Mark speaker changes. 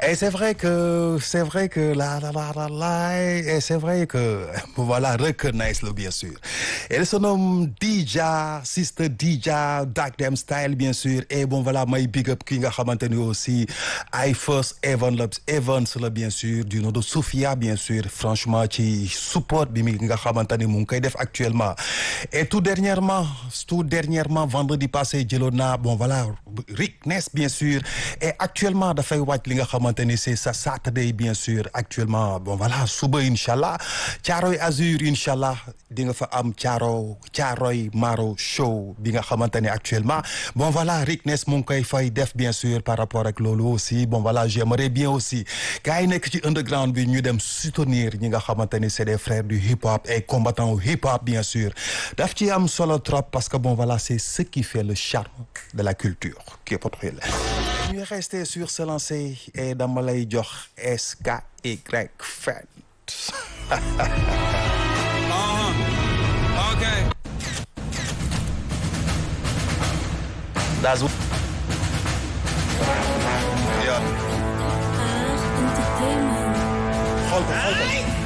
Speaker 1: Et c'est vrai que et c'est vrai que voilà recognize le bien sûr. Elle se nomme Dija, Sister Dija, Dark Dem Style bien sûr. Et bon voilà, may big up ki nga xamante ni aussi I first Evans la bien sûr du nom de Sophia bien sûr. Franchement ci support bi mi nga xamante ni mu ngi koy def actuellement. Et tout dernièrement vendredi passé jëloon naa bon voilà Rick Ness bien sûr. Et actuellement dafay wàcc li nga xamante ni c'est sa Saturday bien sûr actuellement bon voilà suba inchallah Caaroy Azur inchallah di nga fa am Caaroy Maro show bi nga xamante ni actuellement bon voilà Rick Ness mu ngi koy fay def bien sûr par rapport ak loolu aussi bon voilà j'aimerais bien aussi gars yi nekk ci underground bi ñu dem soutenir ñi nga xamante ni c'est des frères du hip hop et combattants au hip hop bien sûr daf ci am solo trop parce que bon voilà c'est ce qui fait le charme de la culture qui est populaire. ñu rester sur se lancer et dama lay jox SKY Fed.
Speaker 2: Okay.
Speaker 1: That's what. Yeah.
Speaker 3: Entertainment.
Speaker 1: Xool ko.